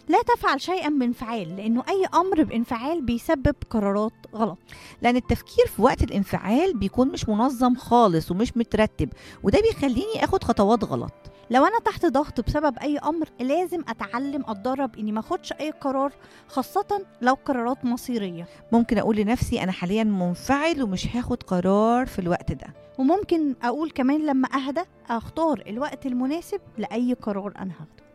لا تفعل شيئا بانفعال، لأنه أي أمر بانفعال بيسبب قرارات غلط. لأن التفكير في وقت الانفعال بيكون مش منظم خالص ومش مترتب، وده بيخليني اخد خطوات غلط. لو أنا تحت ضغط بسبب أي أمر لازم أتعلم أتدرب إني ما أخدش أي قرار، خاصة لو قرارات مصيرية. ممكن أقول لنفسي أنا حاليا منفعل ومش هاخد قرار في الوقت ده. وممكن أقول كمان لما أهدى أختار الوقت المناسب لأي قرار أنا هاخده.